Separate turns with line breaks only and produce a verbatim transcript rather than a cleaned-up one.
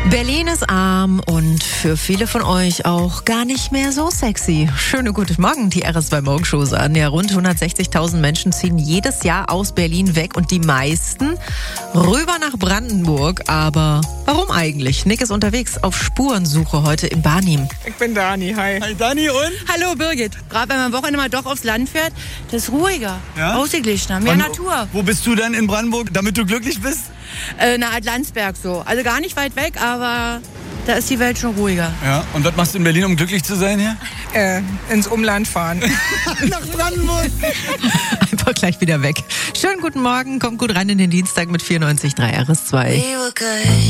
Berlin ist arm und für viele von euch auch gar nicht mehr so sexy. Schönen guten Morgen, die R S zwei Morgenshow an. Ja, rund hundertsechzigtausend Menschen ziehen jedes Jahr aus Berlin weg und die meisten rüber nach Brandenburg. Aber warum eigentlich? Nick ist unterwegs auf Spurensuche heute in Barnim.
Ich bin Dani, hi.
Hi Dani und?
Hallo Birgit. Gerade wenn man am Wochenende mal doch aufs Land fährt, das ist ruhiger,
Ja?
ausgeglichener, mehr
Und
Natur.
Wo bist du dann in Brandenburg, damit du glücklich bist?
Äh, na, Landsberg so. Also gar nicht weit weg, aber da ist die Welt schon ruhiger.
Ja, und was machst du in Berlin, um glücklich zu sein hier?
Äh, ins Umland fahren.
Nach Brandenburg.
Einfach gleich wieder weg. Schönen guten Morgen, kommt gut rein in den Dienstag mit vierundneunzig Komma drei R S zwei.
We were good.